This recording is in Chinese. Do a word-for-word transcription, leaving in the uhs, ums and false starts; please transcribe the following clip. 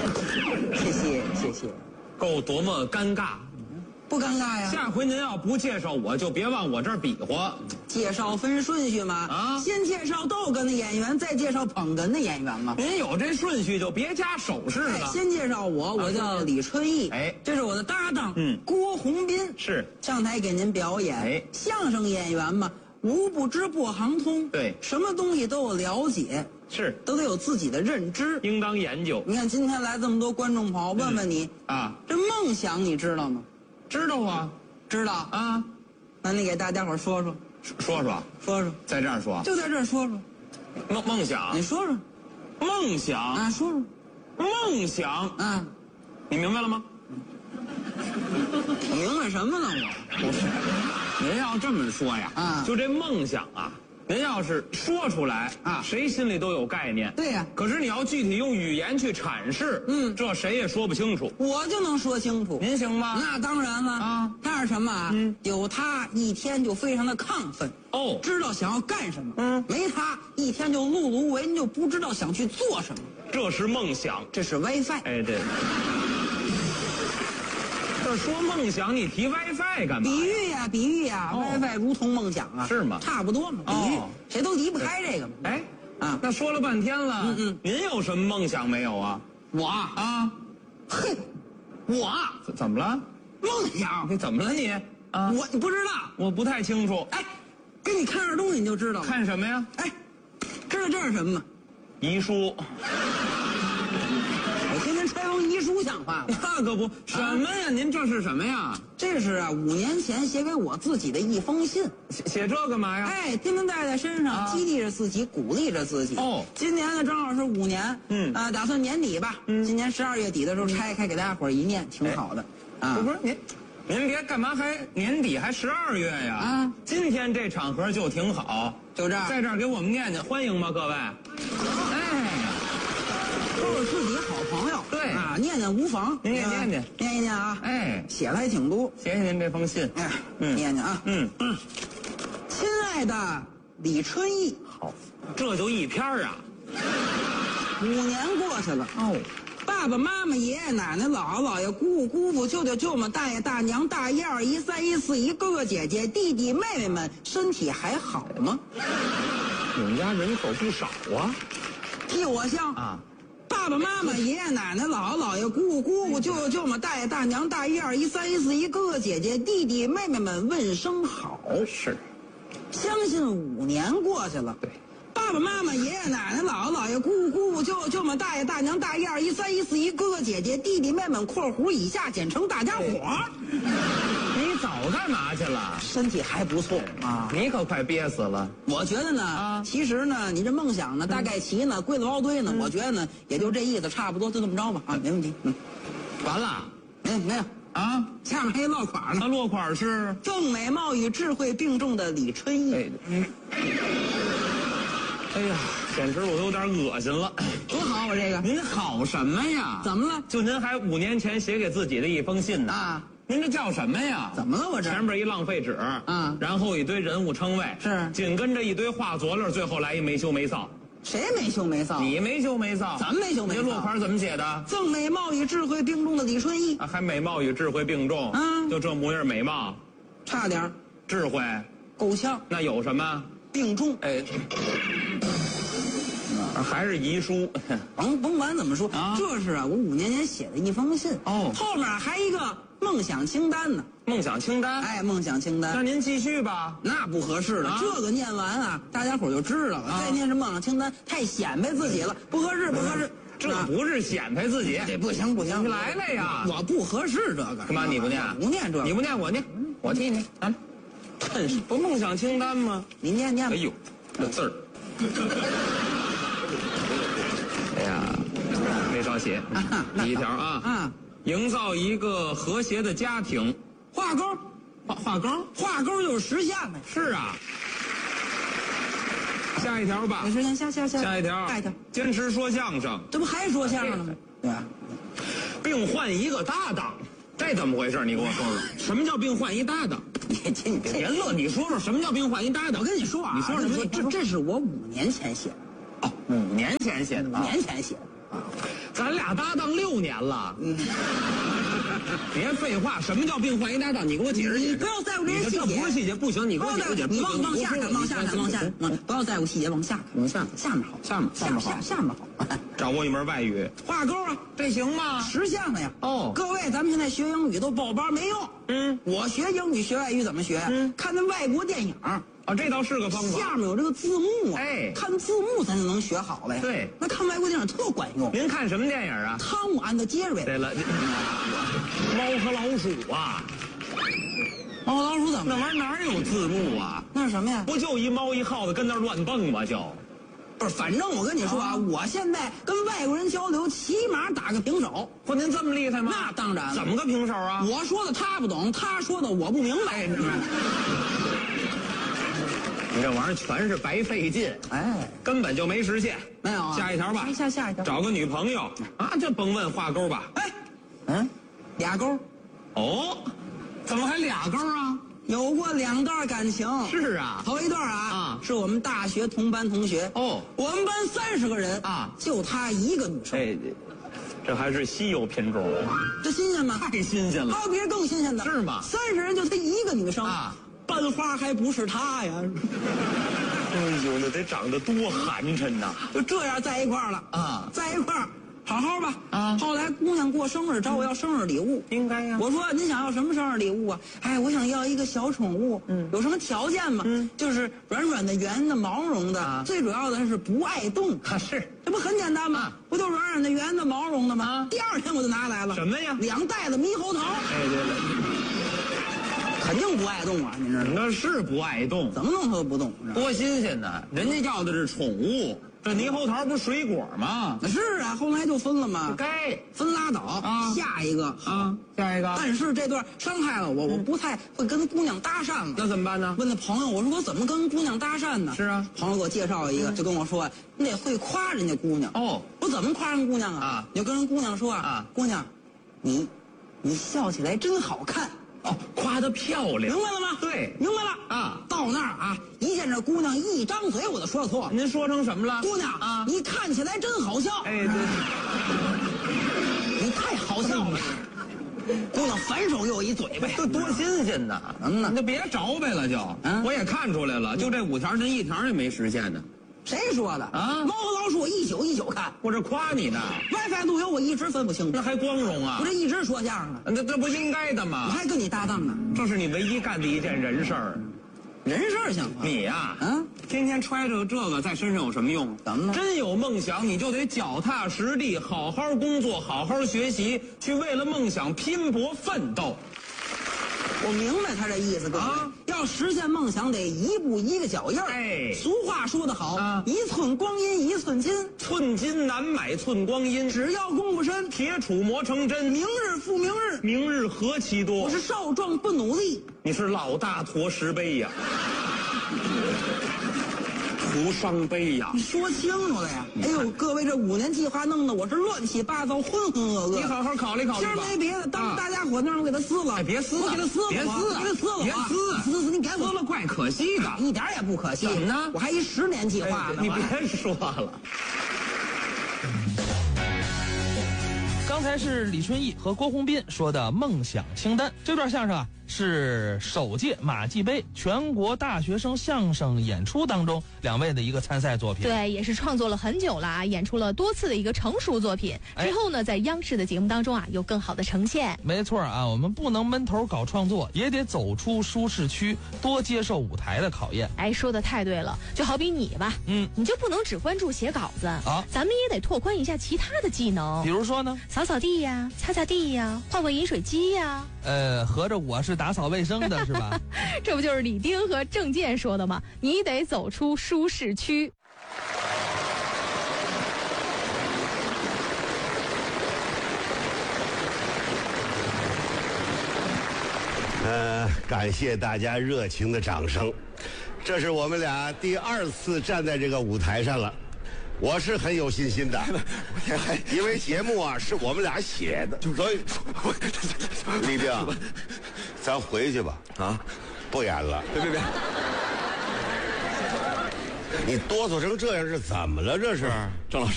谢谢谢谢， 够多么尴尬！ 不尴尬呀。 下回您要不介绍我，就别往我这儿比划。 介绍分顺序嘛， 啊， 先介绍逗哏的演员，再介绍捧哏的演员嘛。 您有这顺序就别加手势了。 哎、先介绍我，我叫李春义， 哎， 这是我的搭档， 嗯， 郭宏斌， 是上台给您表演。 哎， 相声演员嘛，无不知破行通， 对， 什么东西都有了解， 是， 都得有自己的认知， 应当研究。 你看今天来这么多观众朋友，问问你、 嗯、啊， 这梦想你知道吗？ 知道啊， 知道啊， 那你给大家伙说说， 说说说说， 在这儿说， 就在这儿说说， 梦梦想， 你说说， 梦想啊，说说， 梦想啊， 你明白了吗？ 我明白什么了我？ 不是，您要这么说呀， 啊， 就这梦想啊，您要是说出来啊，谁心里都有概念。 对呀、啊， 可是你要具体用语言去阐释，嗯，这谁也说不清楚。 我就能说清楚。 您行吗？ 那当然了啊，那是什么啊？嗯，有他一天就非常的亢奋， 哦， 知道想要干什么。 嗯， 没他一天就碌碌无为，你就不知道想去做什么。 这是梦想， 这是 WiFi。 哎，对。这说梦想，你提 WiFi 干嘛？ 比喻呀、啊，比喻呀、啊哦、，WiFi 如同梦想啊， 是吗？ 差不多嘛，比喻，哦、谁都离不开这个嘛。 哎， 啊， 那说了半天了， 嗯嗯， 您有什么梦想没有啊？ 我啊，嘿，我怎么了？ 梦想？ 你怎么了你？啊， 我你不知道？ 我不太清楚。 哎，给你看点东西你就知道了。 看什么呀？ 哎，知道这是什么吗？ 遗书。 我天天揣封遗书像话吗？ 那可不，什么呀？啊、您这是什么呀？ 这是啊，五年前写给我自己的一封信。 写写这干嘛呀？ 哎，天天带在身上，啊、激励着自己，鼓励着自己。 哦， 今年呢正好是五年，嗯啊，打算年底吧，嗯，今年十二月底的时候拆开给大家伙一念，挺好的。 哎、啊，不是您，您别干嘛还年底还十二月呀？啊，今天这场合就挺好， 就这儿， 在这儿给我们念念，欢迎吗，各位？哎。 都是自己好朋友， 对啊，念念无妨。 您念念念， 念一念啊！ 哎， 写的还挺多。 谢谢您这封信。 哎，嗯，念念啊。嗯嗯。亲爱的李春义， 好，这就一篇啊。 五年过去了， 哦， 爸爸妈妈、爷爷奶奶、姥姥姥爷、姑姑姑父、舅舅舅妈、大爷大娘、大姨二姨、三姨四姨、哥哥姐姐、弟弟妹妹们，身体还好吗？ 你们家人口不少啊。 替我向啊。爸爸妈妈、爷爷奶奶、姥姥姥爷、姑姑姑父、舅舅舅妈、大爷大娘、大姨二姨、三姨四姨、哥哥姐姐、弟弟妹妹们问声好。 是， 相信五年过去了， 对， 爸爸妈妈、爷爷奶奶、姥姥姥爷、姑姑姑父、舅舅舅妈、大爷大娘、大姨二姨、三姨四姨、哥哥姐姐、弟弟妹妹（括弧以下简称大家伙）。 你早干嘛去了？ 身体还不错啊， 你可快憋死了。 我觉得呢，啊，其实呢，你这梦想呢，大概齐呢，归了包堆呢，嗯、我觉得呢，也就这意思，差不多就这么着吧。啊，没问题。嗯， 完了？ 没没有啊， 下面还有落款呢。 那落款是更美貌与智慧并重的李春义。 哎，嗯，哎呀，简直我都有点恶心了。 多好，我这个。 您好什么呀？ 怎么了？ 就您还五年前写给自己的一封信呢。啊。您这叫什么呀？ 怎么了？我这前边一浪费纸， 啊， 然后一堆人物称谓， 是， 紧跟着一堆画佐料，最后来一没羞没臊。 谁没羞没臊？ 你没羞没臊？ 怎么没羞没臊？ 这落款怎么写的？ 赠美貌与智慧并重的李春义。 啊，还美貌与智慧并重？嗯，就这模样美貌， 差点智慧够呛。 那有什么？ 并重。 哎。还是遗书， 甭甭管怎么说，啊，这是啊，我五年前写的一封信哦， 后面还一个梦想清单呢。 梦想清单， 哎，梦想清单。 那您继续吧。 那不合适了，啊，这个念完啊，大家伙就知道了。啊，再念是梦想清单，太显摆自己了，不合适，不合适。 这不是显摆自己， 这不行不行。 你来了呀！ 我不合适这个。 干嘛你不念？ 不念这个。 你不念我念，我替你啊。真是不梦想清单吗？ 你念念吧。 哎呦，这字儿。哎呀，没少写。第一条啊，啊，营造一个和谐的家庭。 画勾， 画画勾， 画勾就是实现呗。 是啊。下一条吧。 实现下下下。 下一条。 下一条。 坚持说相声。 这不还说相声了吗？对吧？ 并换一个搭档，这怎么回事？你给我说说，什么叫并换一搭档？ 你你别乐，你说说什么叫并换一搭档？ 我跟你说啊， 你说什么？ 这这是我五年前写的。 哦，五年前写的， 五年前写的啊。 咱俩搭档六年了。嗯，别废话，什么叫病患一搭档？你给我解释解释。 你不要在乎这些细节， 这不是细节，不行，你给我解释解释。 你往往下看，往下看，往下看，不要在乎细节，往下看，往下看，下面好， 下面下面好， 下面好。 掌握一门外语，画钩啊，这行吗？ 实现了呀。 哦， 各位，咱们现在学英语都报班没用。嗯，我学英语学外语怎么学？嗯，看那外国电影。 啊，这倒是个方法。 下面有这个字幕啊，哎，看字幕咱就能学好了呀。 对， 那看外国电影特管用。 您看什么电影啊？ 汤姆安的杰瑞。 对了，猫和老鼠啊。 猫和老鼠怎么？ 那玩意儿哪有字幕啊？ 那是什么呀？ 不就一猫一耗子跟那儿乱蹦吗？就， 不是，反正我跟你说啊，啊我现在跟外国人交流，起码打个平手。 不，您这么厉害吗？ 那当然。 怎么个平手啊？ 我说的他不懂，他说的我不明白。哎， 你这玩意儿全是白费劲，哎，根本就没实现。 没有啊。 下一条吧。 下下一条。 找个女朋友啊，这甭问画钩吧。 哎，嗯，俩钩。 哦，怎么还俩钩啊？ 有过两段感情。 是啊。 头一段啊，啊，是我们大学同班同学。哦。我们班三十个人啊，就她一个女生。哎， 这还是稀有品种。 这新鲜吗？ 太新鲜了。 还有别人更新鲜的。 是吗？ 三十人就她一个女生啊。班花还不是他呀！ 哎呦，那得长得多寒碜呐！ 就这样在一块儿了啊，在一块儿好好吧啊。后来姑娘过生日找我要生日礼物， 应该呀。 我说您想要什么生日礼物啊？哎，我想要一个小宠物，嗯，有什么条件吗？嗯，就是软软的、圆的、毛绒的，啊、最主要的是不爱动。 啊，是， 这不很简单吗？啊、不就软软的、圆的、毛绒的吗？啊、第二天我就拿来了。 什么呀？ 两袋子猕猴桃。 哎，对了。 肯定不爱动啊！您这那是不爱动， 怎么弄它都不动？ 多新鲜呢！人家要的是宠物，这猕猴桃不是水果吗？ 是啊，后来就分了嘛。 该分拉倒啊！下一个啊， 下一个。 但是这段伤害了我，我不太会跟姑娘搭讪了。 那怎么办呢？ 问那朋友，我说我怎么跟姑娘搭讪呢？ 是啊， 朋友给我介绍一个，就跟我说，你得会夸人家姑娘。哦，我怎么夸人姑娘啊？啊，你就跟人姑娘说啊，姑娘，你，你笑起来真好看。 哦，夸得漂亮， 明白了吗？ 对， 明白了啊。到那儿啊，一见这姑娘一张嘴，我就说错了。 您说成什么了？ 姑娘啊，你看起来真好笑。 哎，对， 你太好笑了。姑娘反手又一嘴巴， 这多新鲜呐！嗯呐，你就别着呗了就。嗯，我也看出来了，就这五条，真一条也没实现呢。 谁说的啊？猫和老鼠我一宿一宿看， 我这夸你呢。 WiFi 路由我一直分不清楚， 那还光荣啊！ 我这一直说相声呢， 那这不应该的吗？ 我还跟你搭档呢， 这是你唯一干的一件人事儿。 人事儿像话？ 你呀，嗯，天天揣着这个在身上有什么用？ 怎么了？ 真有梦想，你就得脚踏实地，好好工作，好好学习，去为了梦想拼搏奋斗。 我明白他这意思，哥啊，要实现梦想得一步一个脚印儿。哎，俗话说得好，啊，一寸光阴一寸金， 寸金难买寸光阴。 只要功夫深， 铁杵磨成针。 明日复明日， 明日何其多。 我是少壮不努力， 你是老大驮石碑呀，徒伤悲呀。 你说清楚了呀！哎呦，各位，这五年计划弄得我是乱七八糟、浑浑噩噩。 你好好考虑考虑吧。 今儿没别的，当大家伙那儿我给他撕了。 哎，别撕了， 我给他撕了， 别撕， 给他撕了， 别撕， 撕撕，你给我撕了，怪可惜的， 一点也不可惜。 怎么呢？ 我还一十年计划呢。 你别说了。 刚才是李春义和郭宏斌说的梦想清单，这段相声啊是首届马季杯全国大学生相声演出当中两位的一个参赛作品。 对，也是创作了很久了啊，演出了多次的一个成熟作品。之后呢，在央视的节目当中啊，有更好的呈现。 没错啊，我们不能闷头搞创作，也得走出舒适区，多接受舞台的考验。 哎，说的太对了，就好比你吧，嗯，你就不能只关注写稿子啊，咱们也得拓宽一下其他的技能。 比如说呢， 扫扫地呀，擦擦地呀，换换饮水机呀。 呃，合着我是打扫卫生的是吧？ 这不就是李丁和郑健说的吗？你得走出舒适区。 呃，感谢大家热情的掌声。这是我们俩第二次站在这个舞台上了，我是很有信心的，因为节目啊是我们俩写的，所以李丁，咱回去吧，啊，不演了。 别别别， 你哆嗦成这样是怎么了？这是， 郑老师。